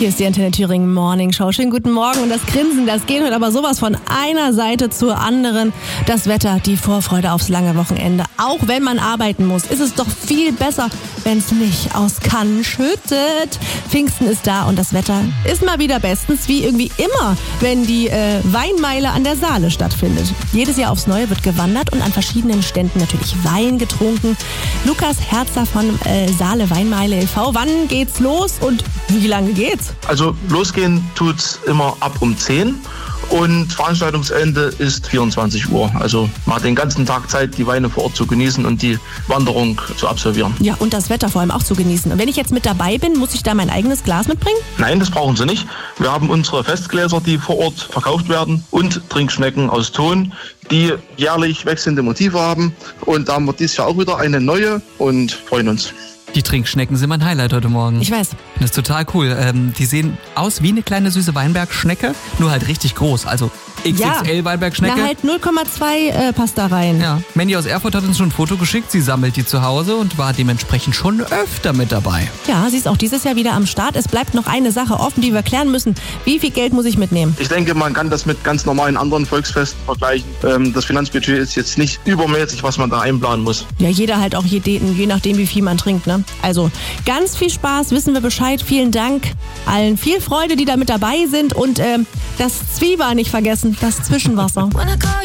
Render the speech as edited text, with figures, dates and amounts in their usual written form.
Hier ist die Antenne Thüringen Morning Show. Schönen guten Morgen und das Grinsen, das geht heute aber sowas von einer Seite zur anderen. Das Wetter, die Vorfreude aufs lange Wochenende. Auch wenn man arbeiten muss, ist es doch viel besser, wenn es nicht aus Kannen schüttet. Pfingsten ist da und das Wetter ist mal wieder bestens, wie irgendwie immer, wenn die Weinmeile an der Saale stattfindet. Jedes Jahr aufs Neue wird gewandert und an verschiedenen Ständen natürlich Wein getrunken. Lukas Herzer von Saale Weinmeile e.V. Wann geht's los und wie lange geht's? Also losgehen tut's immer ab um 10 und Veranstaltungsende ist 24 Uhr. Also man hat den ganzen Tag Zeit, die Weine vor Ort zu genießen und die Wanderung zu absolvieren. Ja, und das Wetter vor allem auch zu genießen. Und wenn ich jetzt mit dabei bin, muss ich da mein eigenes Glas mitbringen? Nein, das brauchen Sie nicht. Wir haben unsere Festgläser, die vor Ort verkauft werden, und Trinkschnecken aus Ton, die jährlich wechselnde Motive haben. Und da haben wir dieses Jahr auch wieder eine neue und freuen uns. Die Trinkschnecken sind mein Highlight heute Morgen. Ich weiß. Das ist total cool. Die sehen aus wie eine kleine süße Weinbergschnecke, nur halt richtig groß. Also XXL Weinbergschnecke. Na halt 0,2 passt da rein. Ja, Mandy aus Erfurt hat uns schon ein Foto geschickt. Sie sammelt die zu Hause und war dementsprechend schon öfter mit dabei. Ja, sie ist auch dieses Jahr wieder am Start. Es bleibt noch eine Sache offen, die wir klären müssen. Wie viel Geld muss ich mitnehmen? Ich denke, man kann das mit ganz normalen anderen Volksfesten vergleichen. Das Finanzbudget ist jetzt nicht übermäßig, was man da einplanen muss. Ja, jeder halt auch je nachdem, wie viel man trinkt, ne? Also ganz viel Spaß, wissen wir Bescheid. Vielen Dank allen. Viel Freude, die da mit dabei sind. Und das Zwieber nicht vergessen, das Zwischenwasser.